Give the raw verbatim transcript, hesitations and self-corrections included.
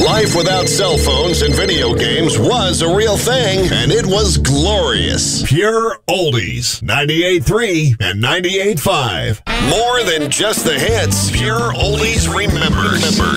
Life without cell phones and video games was a real thing, and it was glorious. Pure Oldies, ninety-eight point three and ninety-eight point five. More than just the hits, Pure Oldies remembers.